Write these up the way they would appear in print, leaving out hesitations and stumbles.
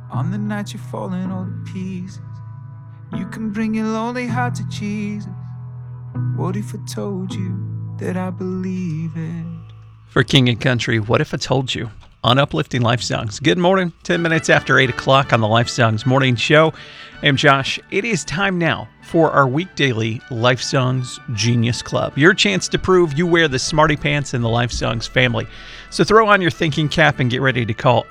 On the night you're falling all to pieces, you can bring your lonely heart to Jesus. What if I told you that I believe it? For King and Country, What If I Told You? On Uplifting Life Songs. Good morning. 10 minutes after 8 o'clock on the Life Songs Morning Show. I'm Josh. It is time now for our weekdaily Life Songs Genius Club. Your chance to prove you wear the smarty pants in the Life Songs family. So throw on your thinking cap and get ready to call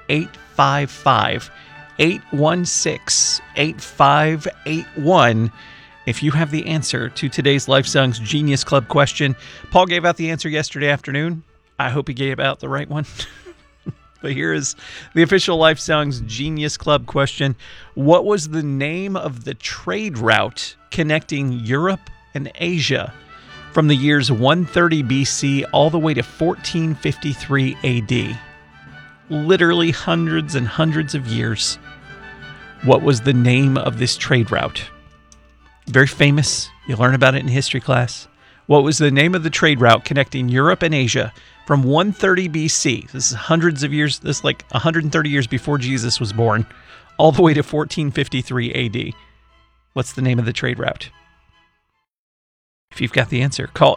855-816-8581 if you have the answer to today's Life Songs Genius Club question. Paul gave out the answer yesterday afternoon. I hope he gave out the right one. But here is the official Life Songs Genius Club question. What was the name of the trade route connecting Europe and Asia from the years 130 BC all the way to 1453 AD? Literally hundreds and hundreds of years. What was the name of this trade route? Very famous. You learn about it in history class. What was the name of the trade route connecting Europe and Asia from 130 BC? This is hundreds of years. This is like 130 years before Jesus was born, all the way to 1453 AD. What's the name of the trade route? If you've got the answer, call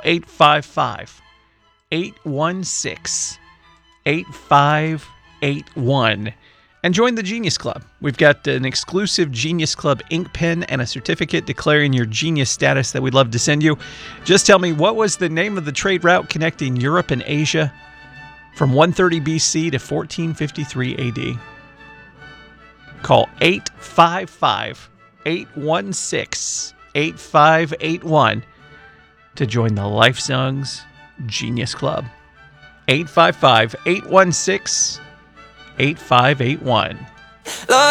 855-816-8581 and join the Genius Club. We've got an exclusive Genius Club ink pen and a certificate declaring your genius status that we'd love to send you. Just tell me, what was the name of the trade route connecting Europe and Asia from 130 BC to 1453 AD? Call 855-816-8581 to join the Life Songs Genius Club. 855-816-8581.